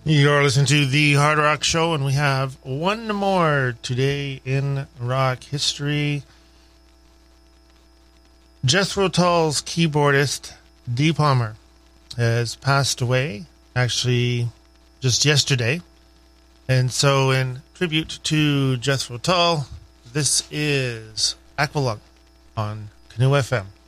You're listening to the Hard Rock Show, and we have one more today in rock history. Jethro Tull's keyboardist, Dee Palmer, has passed away, actually just yesterday. And so in tribute to Jethro Tull, this is Aqualung on Canoe FM.